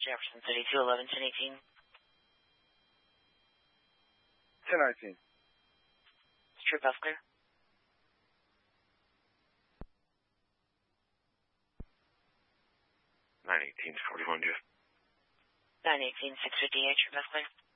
Jefferson 32, 11, 1018. 1019. True pass clear. 918, 41, Jeff. 918, 658, true pass clear.